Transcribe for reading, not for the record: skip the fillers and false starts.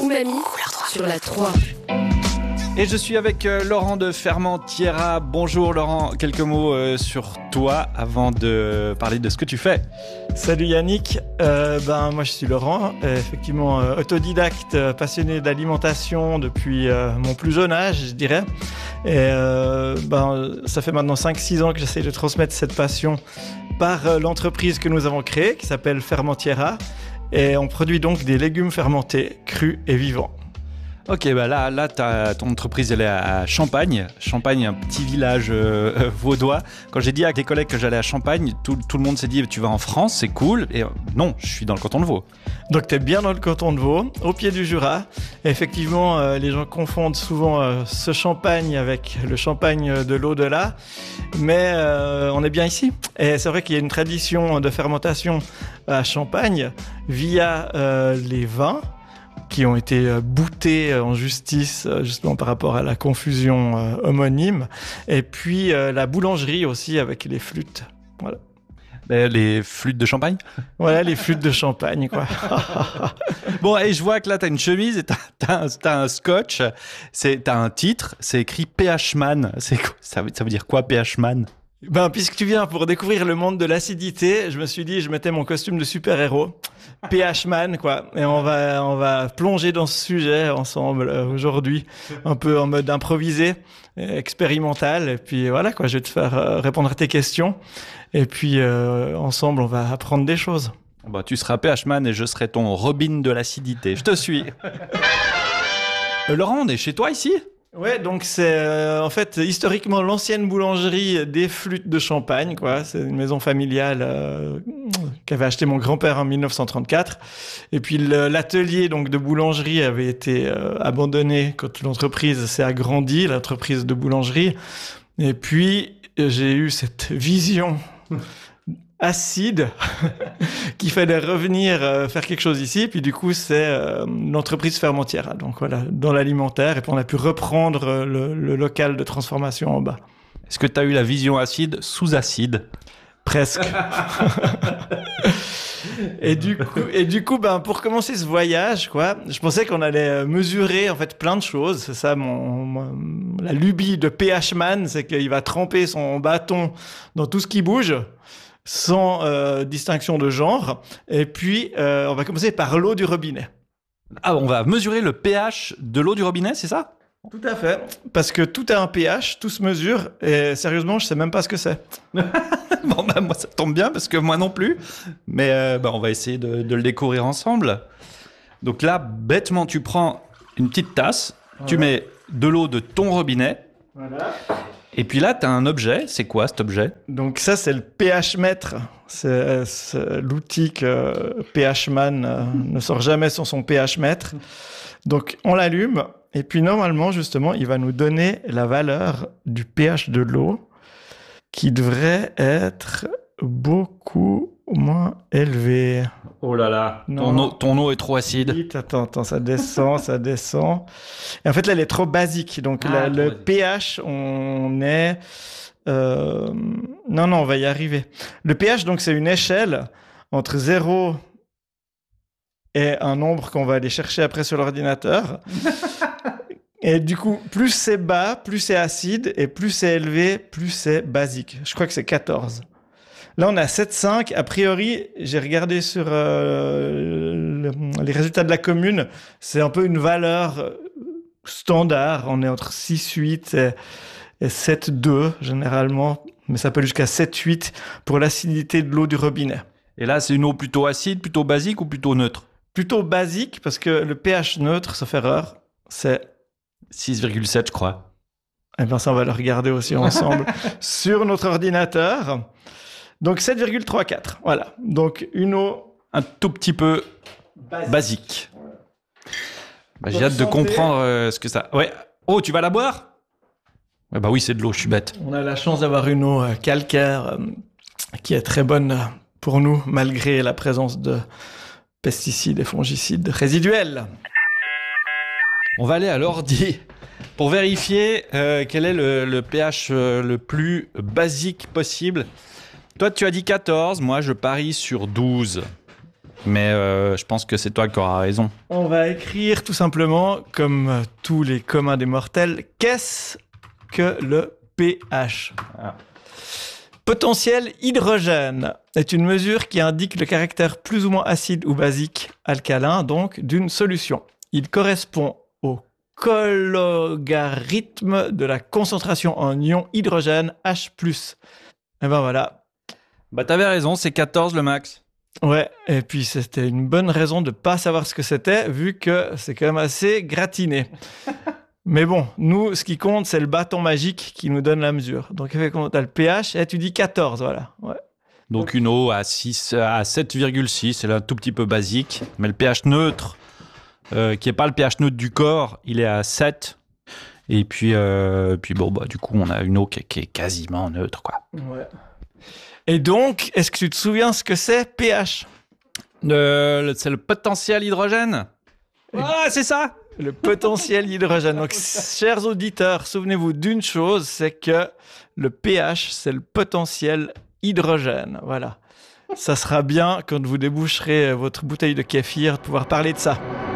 Umami sur la 3. Et je suis avec Laurent de Fermentiera. Bonjour Laurent, quelques mots sur toi avant de parler de ce que tu fais. Salut Yannick, moi je suis Laurent, effectivement autodidacte, passionné d'alimentation depuis mon plus jeune âge, je dirais. Et ça fait maintenant 5-6 ans que j'essaie de transmettre cette passion par l'entreprise que nous avons créée, qui s'appelle Fermentiera. Et on produit donc des légumes fermentés, crus et vivants. Ok, là ton entreprise elle est à Champagne, un petit village vaudois. Quand j'ai dit à tes collègues que j'allais à Champagne, tout le monde s'est dit tu vas en France, c'est cool. Et non, je suis dans le canton de Vaud. Donc tu es bien dans le canton de Vaud, au pied du Jura. Et effectivement, les gens confondent souvent ce champagne avec le champagne de l'au-delà. Mais on est bien ici. Et c'est vrai qu'il y a une tradition de fermentation à Champagne via les vins qui ont été boutés en justice justement par rapport à la confusion homonyme. Et puis la boulangerie aussi avec les flûtes. Voilà. Les flûtes de champagne. Voilà, les flûtes de champagne, quoi. Bon, et je vois que là, t'as une chemise et t'as un scotch. T'as un titre, c'est écrit PH Man. Ça veut dire quoi, PH Man ? Puisque tu viens pour découvrir le monde de l'acidité, je me suis dit, je mettais mon costume de super-héros, PH Man, quoi. Et on va plonger dans ce sujet ensemble aujourd'hui, un peu en mode improvisé, expérimental. Et puis voilà, quoi, je vais te faire répondre à tes questions. Et puis ensemble, on va apprendre des choses. Tu seras PH Man et je serai ton Robin de l'acidité. Je te suis. Laurent, on est chez toi ici ? Ouais, donc c'est en fait historiquement l'ancienne boulangerie des flûtes de Champagne, quoi. C'est une maison familiale qu'avait acheté mon grand-père en 1934. Et puis l'atelier donc de boulangerie avait été abandonné quand l'entreprise s'est agrandie, l'entreprise de boulangerie. Et puis j'ai eu cette vision acide qu'il fallait revenir faire quelque chose ici. Puis du coup, c'est l'entreprise Fermentiera. Donc voilà, dans l'alimentaire. Et puis on a pu reprendre le local de transformation en bas. Est-ce que tu as eu la vision acide sous acide ? Presque. Et du coup, pour commencer ce voyage, quoi, je pensais qu'on allait mesurer en fait plein de choses. C'est ça la lubie de PH Man, c'est qu'il va tremper son bâton dans tout ce qui bouge, sans distinction de genre. Et puis, on va commencer par l'eau du robinet. Ah, on va mesurer le pH de l'eau du robinet, c'est ça ? Tout à fait. Parce que tout a un pH, tout se mesure. Et sérieusement, je sais même pas ce que c'est. Moi, ça tombe bien, parce que moi non plus. Mais on va essayer de le découvrir ensemble. Donc là, bêtement, tu prends une petite tasse, tu mets de l'eau de ton robinet. Voilà. Et puis là, tu as un objet. C'est quoi cet objet ? Donc ça, c'est le pH mètre. C'est l'outil que PH Man ne sort jamais sur son pH mètre. Donc on l'allume et puis normalement, justement, il va nous donner la valeur du pH de l'eau qui devrait être beaucoup moins élevé. Oh là là, ton eau est trop acide. Vite, attends, ça descend. Et en fait, là, elle est trop basique. Donc, le pH, on est... Non, on va y arriver. Le pH, donc, c'est une échelle entre 0 et un nombre qu'on va aller chercher après sur l'ordinateur. Et du coup, plus c'est bas, plus c'est acide, et plus c'est élevé, plus c'est basique. Je crois que c'est 14. Là, on a 7,5. A priori, j'ai regardé sur les résultats de la commune. C'est un peu une valeur standard. On est entre 6,8 et 7,2 généralement. Mais ça peut aller jusqu'à 7,8 pour l'acidité de l'eau du robinet. Et là, c'est une eau plutôt acide, plutôt basique ou plutôt neutre ? Plutôt basique, parce que le pH neutre, sauf erreur, c'est 6,7, je crois. Eh bien, ça, on va le regarder aussi ensemble sur notre ordinateur. Donc 7,34. Voilà. Donc une eau un tout petit peu basique. J'ai hâte de comprendre ce que ça... Ouais. Oh, tu vas la boire ? Ouais, oui, c'est de l'eau, je suis bête. On a la chance d'avoir une eau calcaire qui est très bonne pour nous, malgré la présence de pesticides et fongicides résiduels. On va aller à l'ordi pour vérifier quel est le pH le plus basique possible. Toi, tu as dit 14, moi je parie sur 12. Mais je pense que c'est toi qui auras raison. On va écrire tout simplement, comme tous les communs des mortels, qu'est-ce que le pH ? Ah. Potentiel hydrogène est une mesure qui indique le caractère plus ou moins acide ou basique, alcalin donc, d'une solution. Il correspond au logarithme de la concentration en ion hydrogène H+. Et ben voilà. Bah t'avais raison, c'est 14 le max. Ouais, et puis c'était une bonne raison de pas savoir ce que c'était, vu que c'est quand même assez gratiné. Mais bon, nous, ce qui compte, c'est le bâton magique qui nous donne la mesure. Donc, effectivement, tu as le pH, et tu dis 14, voilà. Ouais. Donc une eau à 7,6, c'est là un tout petit peu basique. Mais le pH neutre, qui n'est pas le pH neutre du corps, il est à 7. Et puis bon, bah, du coup, on a une eau qui est quasiment neutre, quoi. Ouais. Et donc, est-ce que tu te souviens ce que c'est pH ? C'est le potentiel hydrogène. Ah, c'est ça. Le potentiel hydrogène. Donc, chers auditeurs, souvenez-vous d'une chose, c'est que le pH, c'est le potentiel hydrogène. Voilà. Ça sera bien, quand vous déboucherez votre bouteille de kéfir, de pouvoir parler de ça.